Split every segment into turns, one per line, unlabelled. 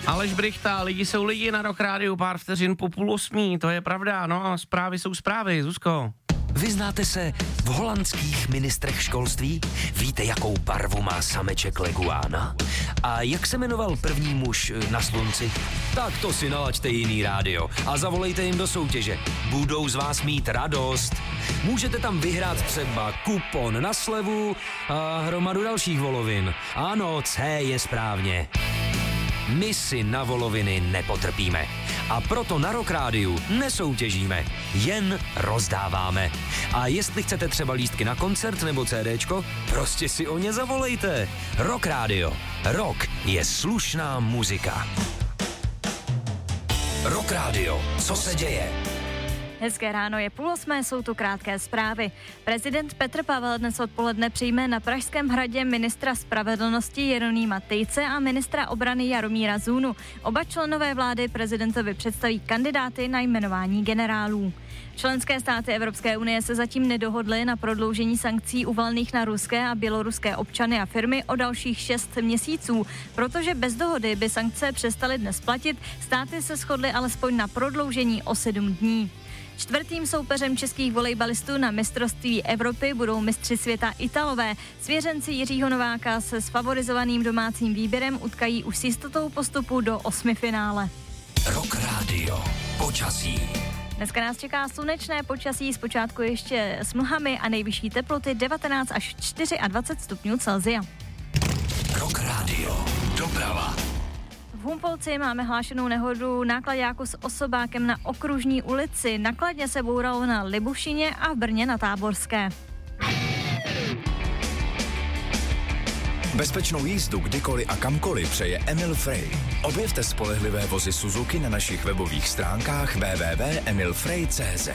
Aleš Brychta, lidi jsou lidi na Rock Rádiu, pár vteřin po 7:30, to je pravda, no, zprávy jsou zprávy, Zuzko.
Vyznáte se v holandských ministrech školství? Víte, jakou barvu má sameček leguána? A jak se jmenoval první muž na slunci? Tak to si nalaďte jiný rádio a zavolejte jim do soutěže. Budou z vás mít radost. Můžete tam vyhrát třeba kupon na slevu a hromadu dalších volovin. Ano, C je správně. My si na voloviny nepotrpíme. A proto na Rock Rádiu nesoutěžíme, jen rozdáváme. A jestli chcete třeba lístky na koncert nebo CDčko, prostě si o ně zavolejte. Rock Rádio. Rock je slušná muzika. Rock Rádio. Co se děje?
Hezké ráno, je 7:30, jsou tu krátké zprávy. Prezident Petr Pavel dnes odpoledne přijme na Pražském hradě ministra spravedlnosti Jeronýma Tejce a ministra obrany Jaromíra Zůnu. Oba členové vlády prezidentovi představí kandidáty na jmenování generálů. Členské státy Evropské unie se zatím nedohodly na prodloužení sankcí uvalených na ruské a běloruské občany a firmy o dalších 6 měsíců. Protože bez dohody by sankce přestaly dnes platit, státy se shodly alespoň na prodloužení o 7 dní. Čtvrtým soupeřem českých volejbalistů na mistrovství Evropy budou mistři světa Italové. Svěřenci Jiřího Nováka se s favorizovaným domácím výběrem utkají už s jistotou postupu do 8finále.
Rock Rádio. Počasí.
Dneska nás čeká slunečné počasí, zpočátku ještě s mlhami a nejvyšší teploty 19 až 24 stupňů Celsia.
Rock Rádio. Doprava.
V Humpolci máme hlášenou nehodu náklaďáku s osobákem na Okružní ulici. Na Kladně se bouralo na Libušině a v Brně na Táborské.
Bezpečnou jízdu kdykoliv a kamkoliv přeje Emil Frey. Objevte spolehlivé vozy Suzuki na našich webových stránkách www.emilfrey.cz.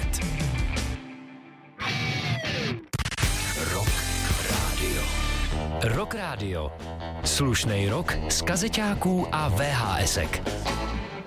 Rock Rádio. Rock Rádio. Slušnej rock z kazeťáků a VHSek.